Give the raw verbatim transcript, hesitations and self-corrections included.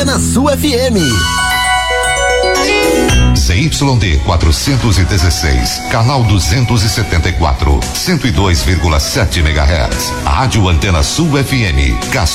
Antena Sul F M. C Y D quatrocentos e dezesseis, canal duzentos e setenta e quatro, cento e dois vírgula sete megahertz. Rádio Antena Sul F M, Castro